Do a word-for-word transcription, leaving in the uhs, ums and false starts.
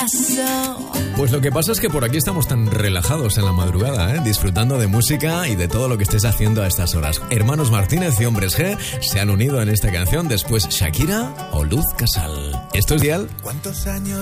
Pues lo que pasa es que por aquí estamos tan relajados en la madrugada, ¿eh? Disfrutando de música y de todo lo que estés haciendo a estas horas. Hermanos Martínez y Hombres G se han unido en esta canción, después Shakira o Luz Casal. Esto es Dial. ¿Cuántos años